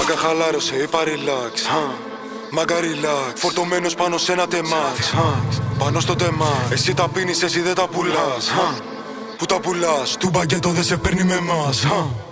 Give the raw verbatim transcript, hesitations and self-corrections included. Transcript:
Μάγκα χαλάρωσε, είπα relax. Μάγκα relax, φορτωμένος πάνω σε ένα τεμάξ. Πάνω στο τεμάξ, εσύ τα πίνεις, εσύ δεν τα πουλάς. Που τα πουλάς, του μπαγκέτο δεν σε παίρνει με εμάς.